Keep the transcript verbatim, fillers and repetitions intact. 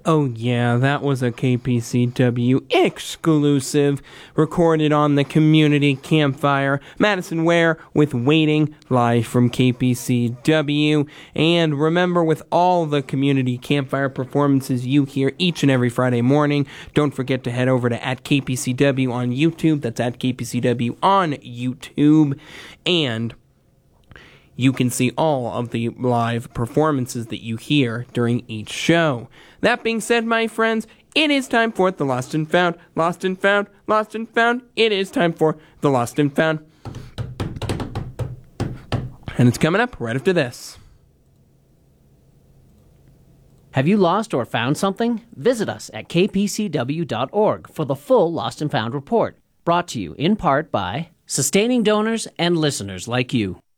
Oh yeah, that was a K P C W exclusive, recorded on the Community Campfire. Madison Ware with Waiting, live from K P C W. And remember, with all the Community Campfire performances you hear each and every Friday morning, don't forget to head over to at K P C W on YouTube. That's at K P C W on YouTube. And you can see all of the live performances that you hear during each show. That being said, my friends, it is time for the Lost and Found, Lost and Found, Lost and Found. It is time for the Lost and Found. And it's coming up right after this. Have you lost or found something? Visit us at k p c w dot org for the full Lost and Found report. Brought to you in part by sustaining donors and listeners like you.